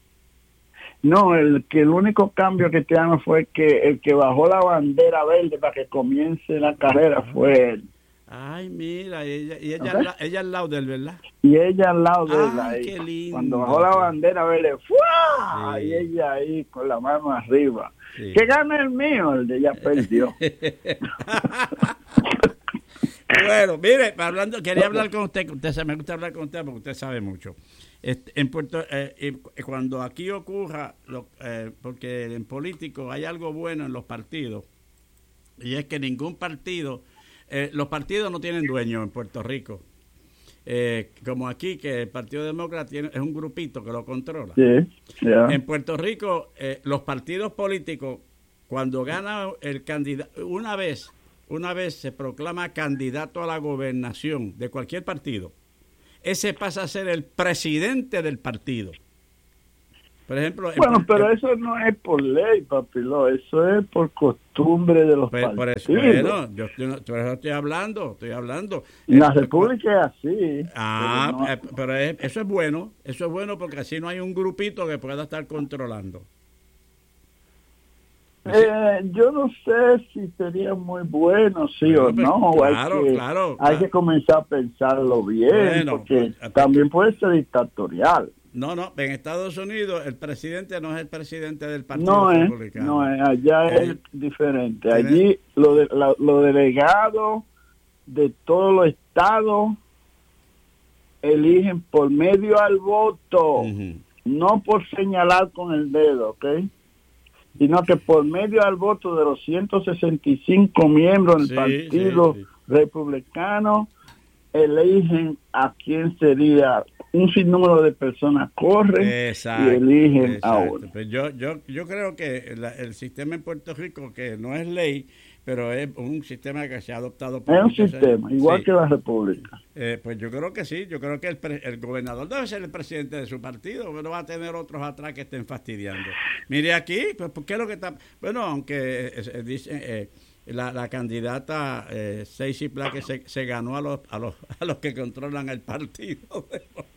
No, el que el único cambio que te dan fue que el que bajó la bandera verde para que comience la carrera fue él. Ay, mira, y ella, y ella, Ok. al la- ella al lado de él, ¿verdad? Y ella al lado de él Ay, ahí. qué lindo. Cuando bajó la bandera verde, ¡fua! Sí. Y ella ahí con la mano arriba. Sí. Que gana el mío, el de ella perdió. Bueno, mire, hablando, quería hablar con usted, que usted se me gusta hablar con usted porque usted sabe mucho. Este, en Puerto, eh, y cuando aquí ocurra, lo, eh, porque en político hay algo bueno en los partidos, y es que ningún partido, eh, los partidos no tienen dueño en Puerto Rico. Eh, como aquí, que el Partido Demócrata tiene, es un grupito que lo controla. Sí, ya. En Puerto Rico, eh, los partidos políticos, cuando gana el candidato, una vez, una vez se proclama candidato a la gobernación de cualquier partido, ese pasa a ser el presidente del partido. Por ejemplo... Bueno, en, pero en, eso no es por ley, papilo, eso es por costumbre de los pues, partidos. Por eso, bueno, yo, yo, por eso estoy hablando, estoy hablando. En la eh, República es así. Ah, pero, no, eh, pero es, eso es bueno, eso es bueno porque así no hay un grupito que pueda estar controlando. Eh, yo no sé si sería muy bueno, sí bueno, o pues, no. Claro, hay que, claro. Hay claro. que comenzar a pensarlo bien, bueno, porque pues, también puede ser dictatorial. No, no, en Estados Unidos el presidente no es el presidente del Partido no Republicano. Es, no es, allá eh, es diferente. Allí lo de, la, los delegados de todos los estados eligen por medio al voto, uh-huh. no por señalar con el dedo, ¿ok? Sino que por medio al voto de los ciento sesenta y cinco miembros del sí, Partido sí, sí. Republicano, eligen a quién sería, un sinnúmero de personas corren exacto, y eligen exacto. a uno. Pues yo, yo, yo creo que la, el sistema en Puerto Rico, que no es ley, pero es un sistema que se ha adoptado por es un sistema, años. igual sí. que la República. Eh, pues yo creo que sí, yo creo que el, pre, el gobernador debe ser el presidente de su partido, pero va a tener otros atrás que estén fastidiando. Mire aquí, pues ¿por qué es lo que está? Bueno, aunque eh, dicen eh, la, la candidata eh, Stacey Plaque se, se ganó a los, a los a los que controlan el partido.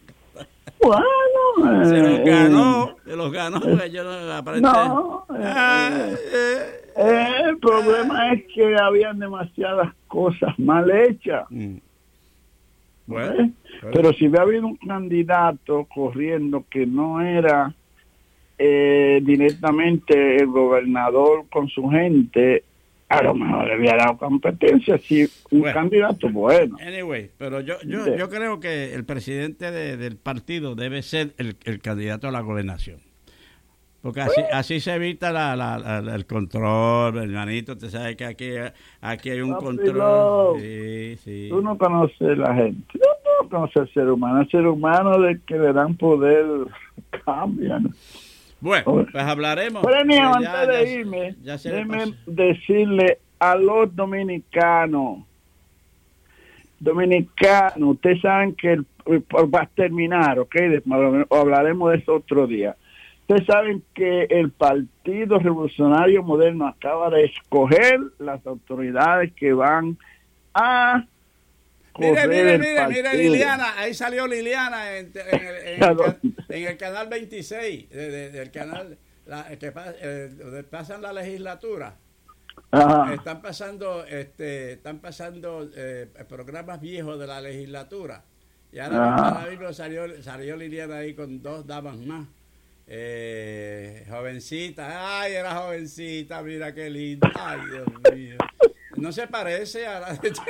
Bueno, se los eh, ganó, se los ganó. Eh, yo no, aparentemente, no, eh, ah, eh, eh, el problema ah, es que habían demasiadas cosas mal hechas. Mm. Bueno, ¿eh? Bueno, pero si hubiera habido un candidato corriendo que no era eh, directamente el gobernador con su gente, a lo mejor le había dado competencia, si un bueno, candidato bueno. Anyway, pero yo yo, sí. yo creo que el presidente de, del partido debe ser el, el candidato a la gobernación. Porque así, así se evita la, la, la, el control, hermanito. Usted sabe que aquí, aquí hay un Papi control. Sí, sí. Tú no conoces la gente. Tú no conoces al ser humano. El ser humano de que le dan poder cambian. Bueno, pues hablaremos. Premio, antes ya, de ya, irme, ya déjeme decirle a los dominicanos, dominicanos, ustedes saben que el, va a terminar, ¿ok? Hablaremos de eso otro día. Ustedes saben que el Partido Revolucionario Moderno acaba de escoger las autoridades que van a Mire, mire, mire, mire, Liliana, ahí salió Liliana en, en, el, en, el, en el canal veintiséis, de, de, del canal la, que eh, donde pasan la legislatura. Ajá. Están pasando, este, están pasando eh, programas viejos de la legislatura. Y ahora, ahora mismo salió, salió Liliana ahí con dos damas más. Eh, jovencita, ay, era jovencita, mira qué linda, ay, Dios mío. No se parece a la de...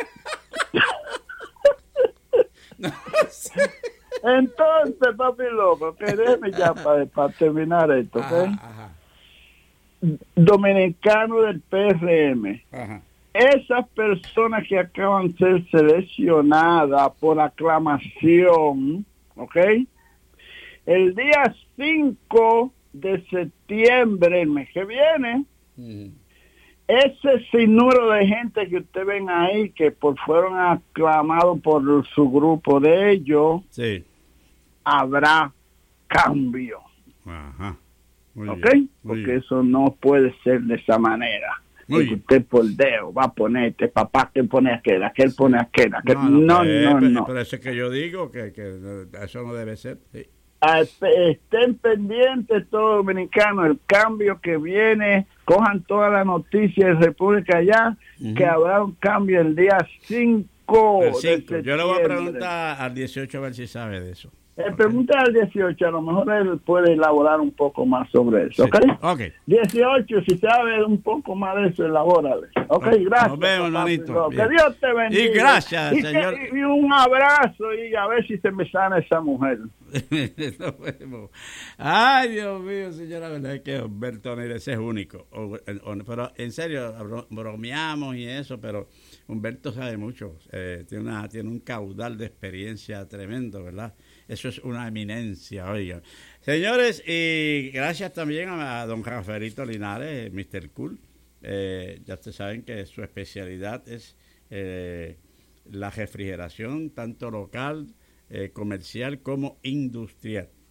No sé. Entonces, papi loco, que déjeme ya para pa terminar esto, ¿ok? Ajá, ajá. Dominicano del P R M. Ajá. Esas personas que acaban de ser seleccionadas por aclamación, ¿ok? El día cinco de septiembre, el mes que viene, uh-huh. ese sinnúmero de gente que ustedes ven ahí, que por fueron aclamados por su grupo de ellos, sí. habrá cambio. Ajá. Muy ¿ok? Bien, porque bien. Eso no puede ser de esa manera. Porque usted por dedo va a poner este papá que pone aquel, aquel pone aquel, aquel. No, no, no. no, pero, no. pero eso es que yo digo que, que eso no debe ser. Sí. Estén pendientes todos los dominicanos, el cambio que viene, cojan todas las noticias de República allá, uh-huh. que habrá un cambio el día cinco de septiembre. Yo le voy a preguntar al dieciocho a ver si sabe de eso. Eh, pregunta al dieciocho, a lo mejor él puede elaborar un poco más sobre eso, ¿ok? Sí. Okay. dieciocho, si sabe un poco más de eso, elabórale. Ok, gracias. Nos vemos, hermanito. Que Dios te bendiga. Y gracias, y señor. Que, y un abrazo y a ver si se me sana esa mujer. Nos vemos. Ay, Dios mío, señora, verdad es que Humberto, mire, ese es único. O, o, pero en serio, bromeamos y eso, pero Humberto sabe mucho. Eh, tiene, una, tiene un caudal de experiencia tremendo, ¿verdad? Eso es una eminencia, oigan. Señores, y gracias también a, a don Rafaelito Linares, mister Cool. Eh, ya ustedes saben que su especialidad es eh, la refrigeración, tanto local, eh, comercial como industrial.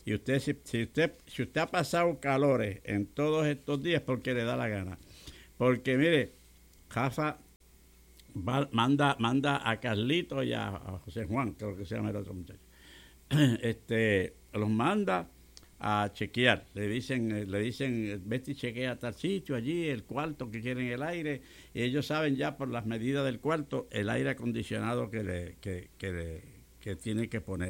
Y usted, si, si usted si usted ha pasado calores en todos estos días, porque le da la gana. Porque, mire, Rafa va, manda manda a Carlito y a, a José Juan, creo que se llama el otro muchacho. Este, los manda a chequear. Le dicen, le dicen, vete y chequea tal sitio, allí, el cuarto que quieren el aire. Y ellos saben ya por las medidas del cuarto el aire acondicionado que le, que, que le, que tiene que poner.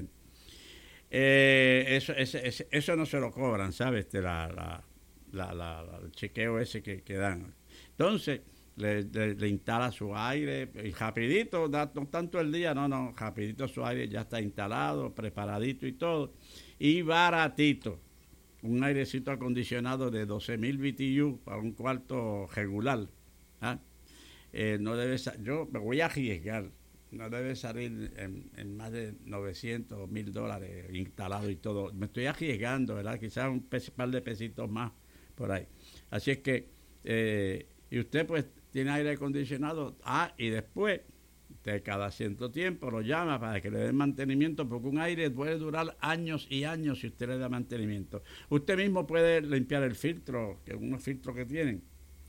Eh, eso, ese, ese, eso no se lo cobran, ¿sabes? Este, la, la, la, la, la, el chequeo ese que, que dan. Entonces, le, le, le instala su aire y rapidito, da, no tanto el día, no, no, rapidito su aire ya está instalado, preparadito y todo. Y baratito. Un airecito acondicionado de doce mil B T U para un cuarto regular. ¿Ah? Eh, no debe, yo me voy a arriesgar. No debe salir en, en más de novecientos mil dólares instalado y todo. Me estoy arriesgando, ¿verdad? Quizás un pes, par de pesitos más por ahí. Así es que, eh, y usted pues tiene aire acondicionado. Ah, y después, de cada cierto tiempo lo llama para que le den mantenimiento, porque un aire puede durar años y años si usted le da mantenimiento. Usted mismo puede limpiar el filtro, que unos filtros que tienen.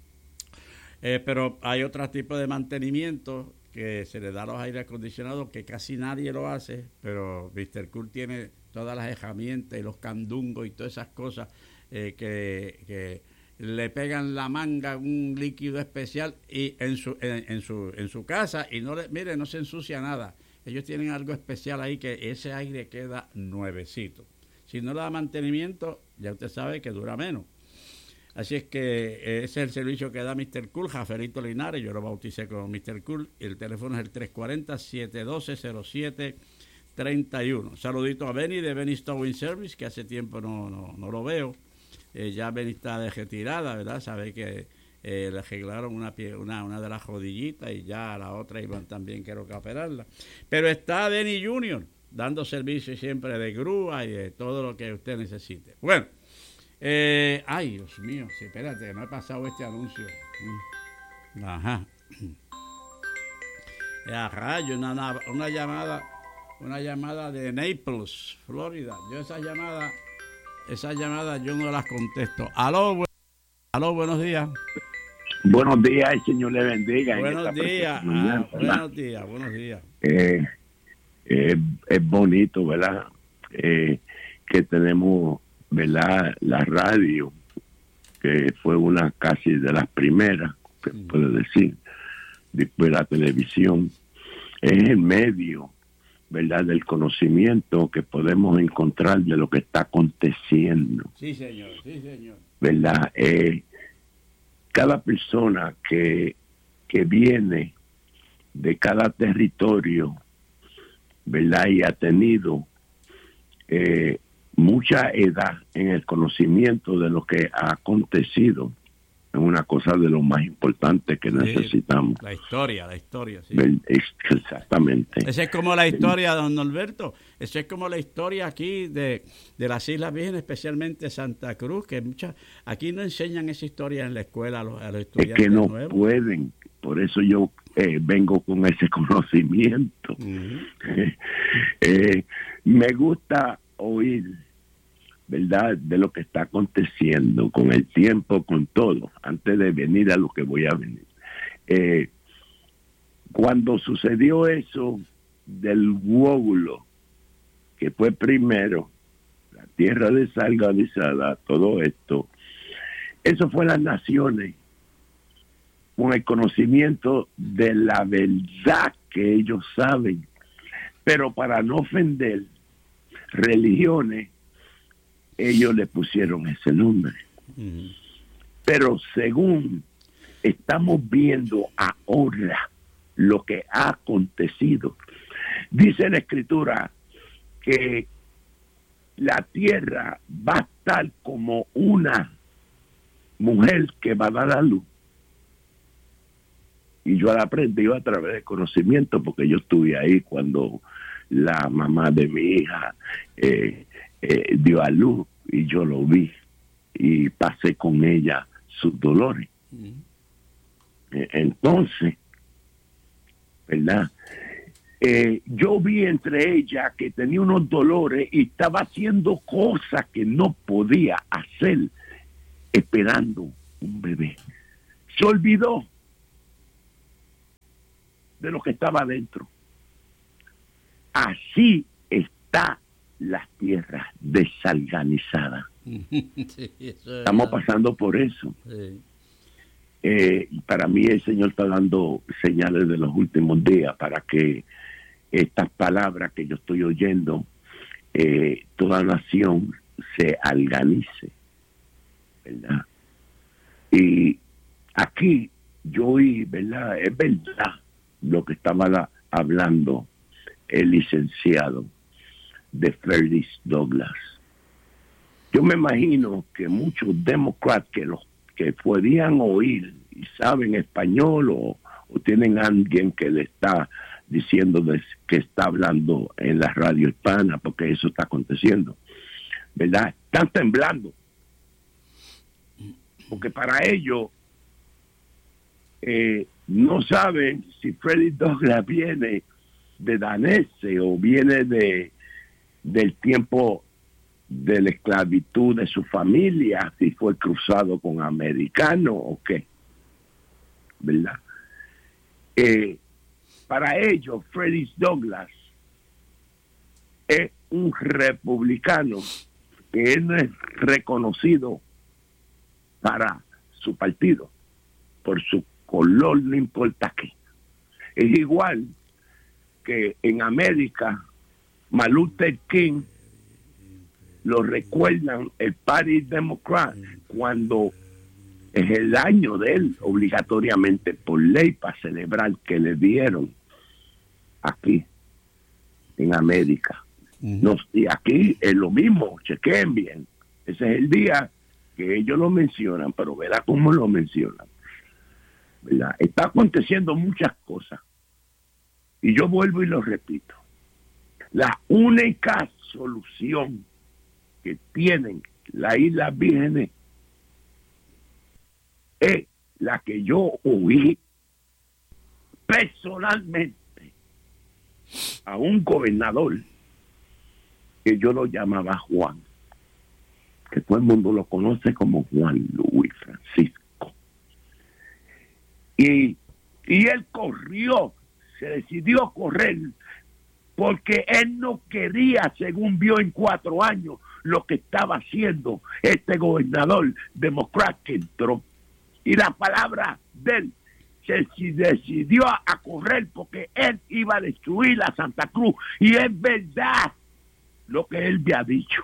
Eh, pero hay otro tipo de mantenimiento que se le da a los aires acondicionados que casi nadie lo hace, pero mister Cool tiene todas las herramientas y los candungos y todas esas cosas eh, que, que le pegan la manga un líquido especial y en su en, en su en su casa y no le, mire, no se ensucia nada. Ellos tienen algo especial ahí que ese aire queda nuevecito. Si no le da mantenimiento, ya usted sabe que dura menos. Así es que ese es el servicio que da mister Cool, Jaferito Linares, yo lo bauticé como mister Cool, y el teléfono es el tres cuatro cero, siete uno dos, cero siete tres uno. Saludito a Benny de Benny Towing Service, que hace tiempo no, no, no lo veo. Eh, ya Benny está de retirada, ¿verdad? Sabe que eh, le arreglaron una, una, una de las rodillitas y ya a la otra iban también, quiero que operarla. Pero está Benny junior dando servicio siempre de grúa y de todo lo que usted necesite. Bueno. Eh, ay, Dios mío, sí, espérate, no he pasado este anuncio. Ajá. Ya, rayo, una, una llamada, una llamada de Naples, Florida. Yo esas llamadas, esas llamadas yo no las contesto. Aló, bu aló, buenos días. Buenos días, el Señor le bendiga. Buenos días, ah, buenos días, buenos días. Eh, eh, es bonito, ¿verdad? Eh, que tenemos, ¿verdad? La radio, que fue una casi de las primeras, que mm. puedo decir, después la televisión, es el medio, ¿verdad? Del conocimiento que podemos encontrar de lo que está aconteciendo. Sí, señor, sí, señor. ¿Verdad? Eh, cada persona que, que viene de cada territorio, ¿verdad? Y ha tenido eh, mucha edad en el conocimiento de lo que ha acontecido. Es una cosa de lo más importante que sí, necesitamos. La historia, la historia, sí. Exactamente. Esa es como la historia, don Norberto. Esa es como la historia aquí de, de las Islas Vírgenes, especialmente Santa Cruz, que muchas aquí no enseñan esa historia en la escuela a los, a los estudiantes. Es que no nuevos. pueden. Por eso yo eh, vengo con ese conocimiento. Uh-huh. eh, me gusta oír, ¿verdad?, de lo que está aconteciendo con el tiempo, con todo, antes de venir a lo que voy a venir. Eh, cuando sucedió eso del óvulo, que fue primero, la tierra desorganizada, todo esto, eso fue las naciones, con el conocimiento de la verdad que ellos saben, pero para no ofender religiones, ellos le pusieron ese nombre. Uh-huh. Pero según estamos viendo ahora lo que ha acontecido, dice la Escritura que la tierra va a estar como una mujer que va a dar a luz. Y yo la aprendí a través del conocimiento, porque yo estuve ahí cuando la mamá de mi hija eh, Eh, dio a luz, y yo lo vi y pasé con ella sus dolores. Mm. Eh, entonces, ¿verdad? Eh, yo vi entre ellas que tenía unos dolores y estaba haciendo cosas que no podía hacer, esperando un bebé. Se olvidó de lo que estaba adentro. Así está la tierra desorganizada. Sí, estamos pasando por eso. Sí. Eh, para mí el Señor está dando señales de los últimos días para que estas palabras que yo estoy oyendo, eh, toda nación se organice, ¿verdad? Y aquí yo oí, ¿verdad? Es verdad lo que estaba la, hablando el licenciado de Frederick Douglass. Yo me imagino que muchos demócratas que los que podían oír y saben español o, o tienen alguien que le está diciendo de, que está hablando en la radio hispana, porque eso está aconteciendo, ¿verdad? Están temblando. Porque para ellos eh, no saben si Frederick Douglass viene de danese o viene de del tiempo de la esclavitud de su familia, si fue cruzado con americano o qué, ¿verdad? Eh, para ellos, Frederick Douglass es un republicano que no es reconocido para su partido, por su color, no importa qué. Es igual que en América, Martin Luther King lo recuerdan el Party Democrat cuando es el año de él, obligatoriamente por ley, para celebrar que le dieron aquí en América. Uh-huh. No, y aquí es lo mismo, chequen bien. Ese es el día que ellos lo mencionan, pero verá cómo lo mencionan. ¿Verdad? Está aconteciendo muchas cosas. Y yo vuelvo y lo repito. La única solución que tienen las Islas Vírgenes es la que yo oí personalmente a un gobernador que yo lo llamaba Juan, que todo el mundo lo conoce como Juan Luis Francisco. Y, y él corrió, se decidió correr, porque él no quería, según vio en cuatro años, lo que estaba haciendo este gobernador demócrata que entró. Y la palabra de él se decidió a, a correr porque él iba a destruir a Santa Cruz. Y es verdad lo que él me ha dicho.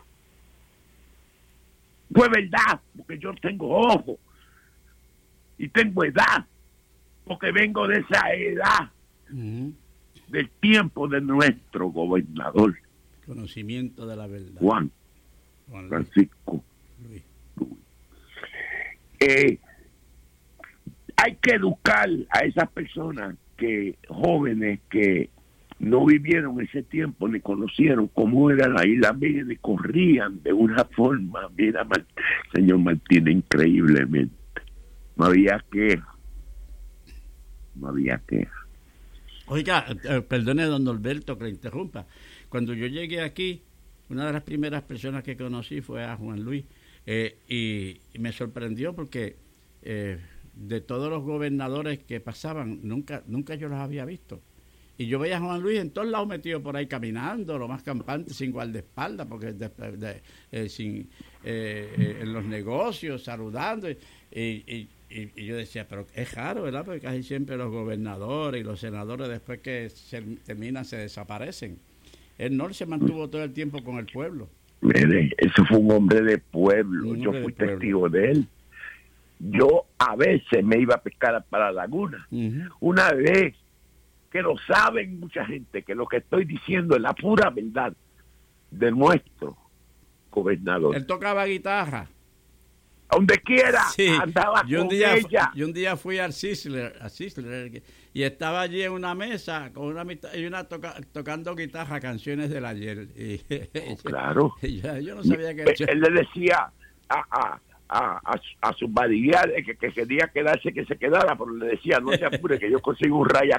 Fue verdad, porque yo tengo ojos y tengo edad, porque vengo de esa edad. Uh-huh. Del tiempo de nuestro gobernador. Conocimiento de la verdad. Juan, Juan Francisco Luis. Luis. Eh, hay que educar a esas personas que jóvenes que no vivieron ese tiempo ni conocieron cómo era la Isla Vírgenes y corrían de una forma, mira, señor Martínez, increíblemente. No había queja. No había queja. Oiga, eh, perdone, don Norberto, que le interrumpa. Cuando yo llegué aquí, una de las primeras personas que conocí fue a Juan Luis, eh, y, y me sorprendió porque eh, de todos los gobernadores que pasaban, nunca nunca yo los había visto. Y yo veía a Juan Luis en todos lados metido por ahí caminando, lo más campante, sin guardaespaldas, porque de, de, eh, sin eh, eh, en los negocios, saludando, y, y, y, y yo decía, pero es raro, ¿verdad? Porque casi siempre los gobernadores y los senadores, después que se terminan, se desaparecen. Él no se mantuvo todo el tiempo con el pueblo. Mire, eso fue un hombre de pueblo, hombre yo fui testigo de él. Yo a veces me iba a pescar para la laguna. Uh-huh. Una vez, que lo saben mucha gente, que lo que estoy diciendo es la pura verdad de nuestro gobernador. Él tocaba guitarra. Donde quiera, sí, andaba yo un con día, ella. Yo un día fui al Sizzler, a Sizzler, y estaba allí en una mesa con una y una toca, tocando guitarra, canciones del ayer. Y, oh, claro. Y yo, yo no sabía que... Él le decía a... a A, a, a sus variedades que, que quería quedarse, que se quedara, pero le decía, no se apure, que yo consigo un ray aquí.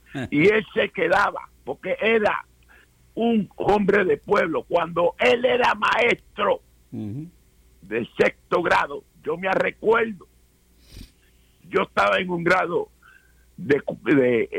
y él se quedaba, porque era un hombre de pueblo. Cuando él era maestro uh-huh. de sexto grado, yo me recuerdo, yo estaba en un grado de, de